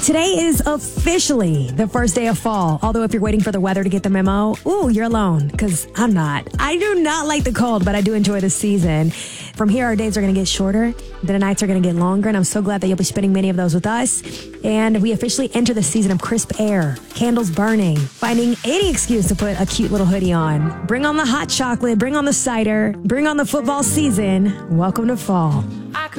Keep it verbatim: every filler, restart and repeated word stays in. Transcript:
Today is officially the first day of fall. Although if you're waiting for the weather to get the memo, ooh, you're alone, because I'm not. I do not like the cold, but I do enjoy the season. From here, our days are going to get shorter. The nights are going to get longer, and I'm so glad that you'll be spending many of those with us. And we officially enter the season of crisp air, candles burning, finding any excuse to put a cute little hoodie on. Bring on the hot chocolate, bring on the cider, bring on the football season. Welcome to fall.